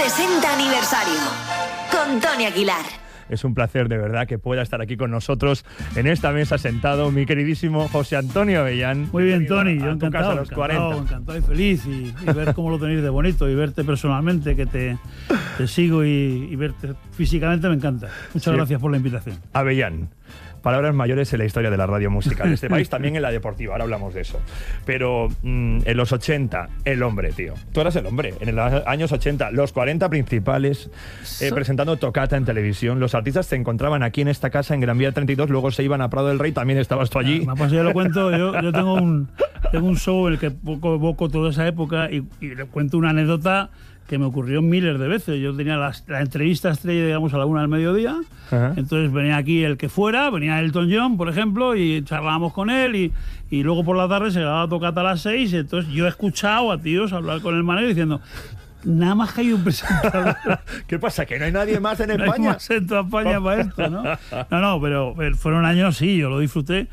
60 aniversario con Tony Aguilar. Es un placer de verdad que pueda estar aquí con nosotros en esta mesa sentado mi queridísimo José Antonio Avellán. Muy bien, Tony, yo encantado, a los 40. Encantado y feliz y ver cómo lo tenéis de bonito y verte personalmente, que te sigo y verte físicamente me encanta. Muchas gracias por la invitación. Avellán, palabras mayores en la historia de la radio musical de este país, también en la deportiva, ahora hablamos de eso. Pero en los 80, el hombre, tío. Tú eras el hombre, en los años 80, los 40 principales, presentando Tocata en televisión. Los artistas se encontraban aquí en esta casa, en Gran Vía 32, luego se iban a Prado del Rey, también estabas tú allí. Yo lo cuento, yo tengo un show en el que evoco toda esa época y le cuento una anécdota que me ocurrió miles de veces. Yo tenía la entrevista estrella, digamos, a la 1 del mediodía. Ajá. Entonces venía aquí el que fuera, venía Elton John, por ejemplo, y charlábamos con él, y luego por la tarde se grababa Tocata a las 6, y entonces yo he escuchado a tíos hablar con el manager diciendo: nada más que hay un presentador. ¿Qué pasa? ¿Que no hay nadie más en España? No hay más en toda España para esto, ¿no? No, pero fueron años, sí, yo lo disfruté.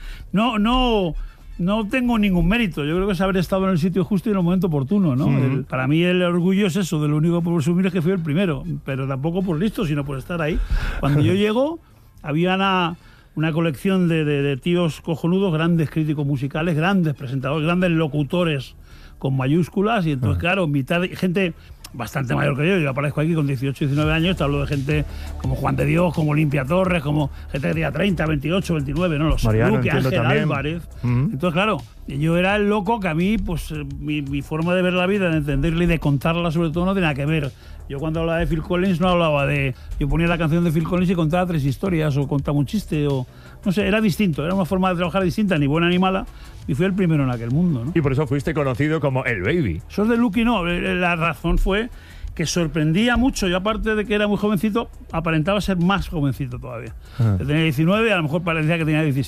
No tengo ningún mérito. Yo creo que es haber estado en el sitio justo y en el momento oportuno, ¿no? Para mí el orgullo es eso, de lo único que puedo presumir es que fui el primero, pero tampoco por listo, sino por estar ahí. Cuando yo llego, había una colección de tíos cojonudos, grandes críticos musicales, grandes presentadores, grandes locutores con mayúsculas, y entonces, claro, gente bastante mayor que yo aparezco aquí con 18, 19 años, te hablo de gente como Juan de Dios, como Olimpia Torres, como gente que tenía 30, 28, 29, no lo sé, Mariano, Luque, Ángel también. Álvarez. Entonces, claro, yo era el loco que a mí, pues mi forma de ver la vida, de entenderla y de contarla sobre todo, no tenía que ver. Yo cuando hablaba de Phil Collins no hablaba de... Yo ponía la canción de Phil Collins y contaba 3 historias o contaba un chiste o... No sé, era distinto, era una forma de trabajar distinta, ni buena ni mala, y fui el primero en aquel mundo, ¿no? Y por eso fuiste conocido como el Baby. Eso es de Lucky, no. La razón fue que sorprendía mucho. Yo, aparte de que era muy jovencito, aparentaba ser más jovencito todavía. Yo tenía 19, a lo mejor parecía que tenía 17.